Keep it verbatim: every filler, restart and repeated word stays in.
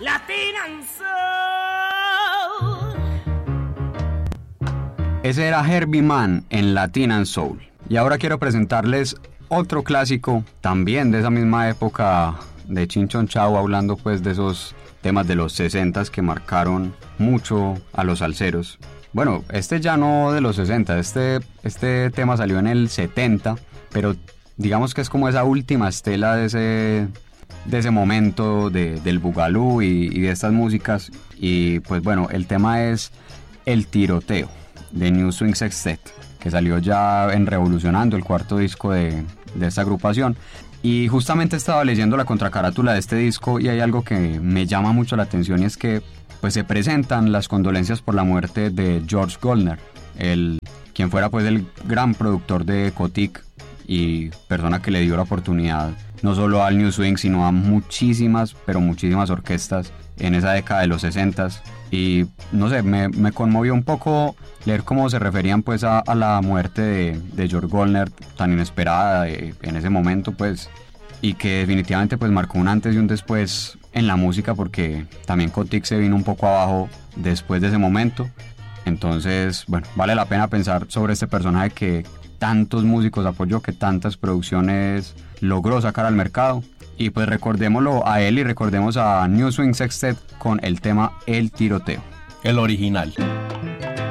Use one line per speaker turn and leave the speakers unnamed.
Latin and Soul.
Ese era Herbie Mann en Latin and Soul. Y ahora quiero presentarles otro clásico, también de esa misma época de Chinchón Chao, hablando pues de esos temas de los sesentas que marcaron mucho a los salseros. Bueno, este ya no de los sesenta, este, este tema salió en el setenta, pero digamos que es como esa última estela de ese, de ese momento de, del bugalú y, y de estas músicas. Y pues bueno, el tema es El Tiroteo, de New Swing Sextet, que salió ya en Revolucionando, el cuarto disco de, de esta agrupación. Y justamente estaba leyendo la contracarátula de este disco y hay algo que me llama mucho la atención, y es que pues se presentan las condolencias por la muerte de George Goldner, el, quien fuera pues el gran productor de Cotic y persona que le dio la oportunidad no solo al New Swing sino a muchísimas, pero muchísimas orquestas en esa década de los sesentas. Y no sé, me, me conmovió un poco leer cómo se referían pues a, a la muerte de, de George Goldner, tan inesperada eh, en ese momento pues, y que definitivamente pues marcó un antes y un después en la música, porque también Cotic se vino un poco abajo después de ese momento. Entonces, bueno, vale la pena pensar sobre este personaje que tantos músicos apoyó, que tantas producciones logró sacar al mercado. Y pues recordémoslo a él y recordemos a New Swing Sextet con el tema El Tiroteo.
El original.